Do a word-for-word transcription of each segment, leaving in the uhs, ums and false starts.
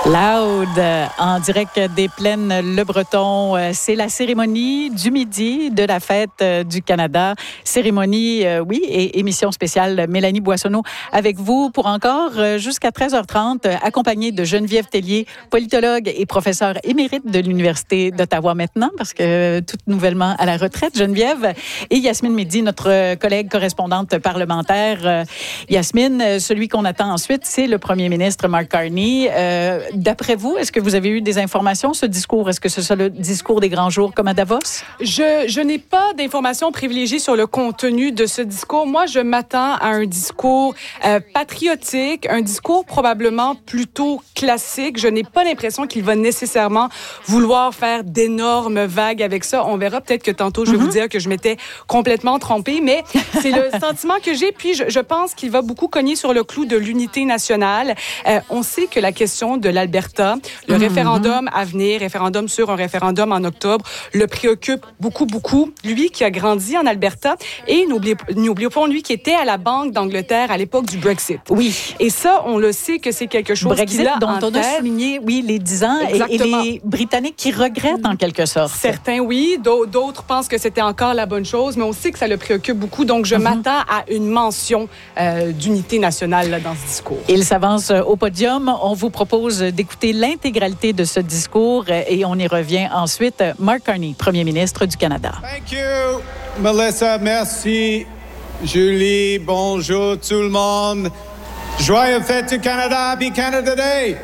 Loud, en direct des plaines Le Breton. C'est la cérémonie du midi de la fête du Canada. Cérémonie, euh, oui, et émission spéciale Mélanie Boissonneau avec vous pour encore jusqu'à treize heures trente, accompagnée de Geneviève Tellier, politologue et professeure émérite de l'Université d'Ottawa maintenant, parce que toute nouvellement à la retraite, Geneviève, et Yasmine Mehdi, notre collègue correspondante parlementaire. Yasmine, celui qu'on attend ensuite, c'est le premier ministre Mark Carney. Euh, D'après vous, est-ce que vous avez eu des informations, ce discours? Est-ce que c'est ça le discours des grands jours comme à Davos? Je, je n'ai pas d'informations privilégiées sur le contenu de ce discours. Moi, je m'attends à un discours euh, patriotique, un discours probablement plutôt classique. Je n'ai pas l'impression qu'il va nécessairement vouloir faire d'énormes vagues avec ça. On verra peut-être que tantôt, je vais mm-hmm. vous dire que je m'étais complètement trompée, mais c'est le sentiment que j'ai. Puis, je, je pense qu'il va beaucoup cogner sur le clou de l'unité nationale. Euh, on sait que la question de l'Alberta, le mm-hmm. référendum à venir, référendum sur un référendum en octobre, le préoccupe beaucoup, beaucoup. Lui qui a grandi en Alberta et n'oubliez, n'oubliez pas, lui qui était à la Banque d'Angleterre à l'époque du Brexit. Oui. Et ça, on le sait que c'est quelque chose Brexit, qu'il a dont en on tête. a souligné, oui, les dix ans et, et les Britanniques qui regrettent en quelque sorte. Certains, oui. D'autres pensent que c'était encore la bonne chose, mais on sait que ça le préoccupe beaucoup. Donc, je mm-hmm. m'attends à une mention euh, d'unité nationale là, dans ce discours. Il s'avance au podium. On vous propose d'écouter l'intégralité de ce discours et on y revient ensuite. Mark Carney, premier ministre du Canada. Thank you, Melissa. Merci, Julie. Bonjour tout le monde. Joyeux fête du Canada. Happy Canada Day.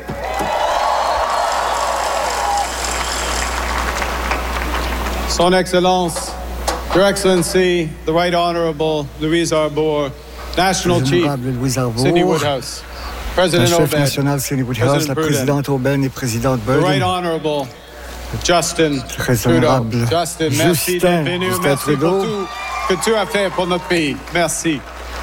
Son Excellence, Your Excellency, the Right Honorable Louise Arbour, National Chief, Sidney Woodhouse, President chef Oben, national Sidney Woodhouse, la présidente Aubin et présidente Burden, the Right Honorable Justin très honorable Justin, merci Justin, d'être venu. Justin Merci Trudeau. pour tout que tu as fait pour notre pays. Merci.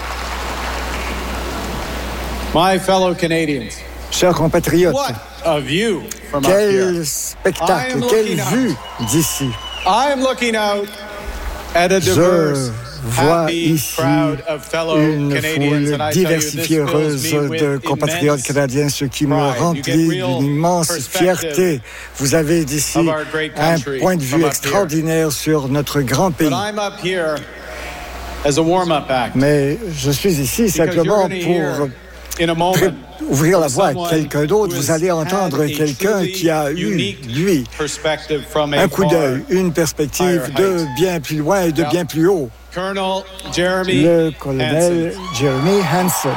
My fellow Canadians, chers compatriotes, what a view from up quel here. spectacle, quelle vue d'ici. I am looking out at a Je diverse, vois happy ici crowd of fellow une Canadians, and foule I tell you, diversifiée, this heureuse fills me de with compatriotes immense canadiens, ce qui me pride. You remplit get real d'une immense perspective fierté. Vous avez d'ici of our great un country point de from vue up extraordinaire sur notre grand pays. But I'm up here as a warm-up act. Mais je suis ici Because you're simplement gonna pour hear in a moment pré- ouvrir la voie à someone quelqu'un d'autre. who Vous has allez entendre had a quelqu'un truly qui a eu, unique lui, perspective from a un coup far d'œil, une perspective higher de height. bien plus loin et de Yeah. bien plus haut. Colonel Jeremy Le colonel Hansen. Jeremy Hansen.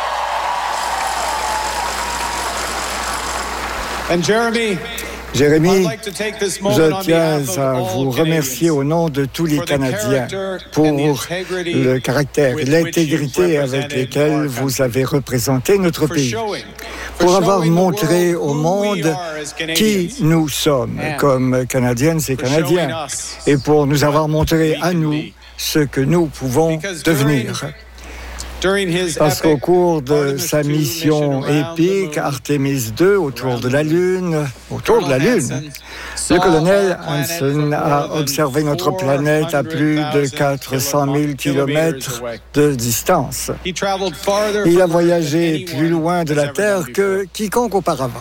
And Jeremy, Jérémy, I'd like to take this moment je on tiens behalf of à all vous remercier Canadians au nom de tous les for the Canadiens character pour and the integrity le caractère et with l'intégrité which you've avec represented lesquels our vous country. avez représenté notre For pays, showing, for pour avoir showing the montré world au who we monde are as qui Canadians. nous sommes And comme Canadiennes et for Canadiens, showing us et pour nous avoir what montré we à can nous be. ce que nous pouvons Because devenir. during- During his Parce qu'au epic cours de Artemis sa two mission mission around the épique, moon, Artemis deux, autour around de the la moon, Lune, autour de la Colonel Lune, Hansen le saw colonel our planet Hansen from a more than observé notre planète à plus de quatre cent mille kilomètres de distance. He traveled farther Il a from Earth voyagé than plus anyone loin de has la ever Terre done que before. quiconque auparavant.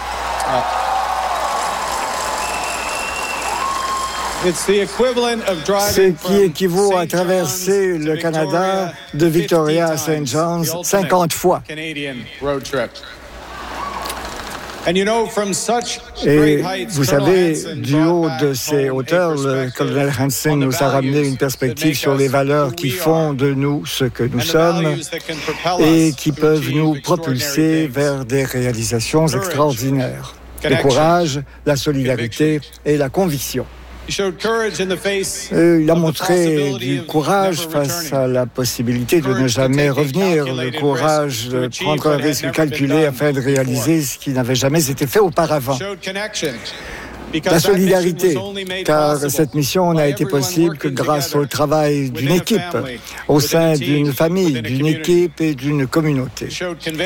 It's the equivalent of Ce driving qui from équivaut à Saint traverser John's le to Canada de Victoria à Saint John's the ultimate cinquante fois. Canadian road trip. And you know, from such Et great heights, vous Colonel savez, Hansen du brought haut back de ces home a hauteurs, le perspective colonel Hansen on the nous a ramené values une that perspective make sur us les who valeurs we qui are font de nous ce que nous and the sommes values that can propel et us qui to peuvent achieve nous extraordinary propulser things. vers des réalisations Courage, extraordinaires. Le connection, courage, la solidarité et la conviction. He showed courage in the face Euh, Il a of the montré possibility du of courage never face returning. à la possibilité de ne Courage to jamais take a revenir, le calculated courage risk to de achieve prendre un what had risque never calculé been done afin de réaliser ce qui n'avait jamais été fait auparavant. Showed connection. La Because that solidarité, mission was only made car possible cette mission n'a by été everyone possible que working grâce au together travail d'une within a équipe, family, au within a sein team, d'une famille, within a d'une community. équipe et d'une communauté. Showed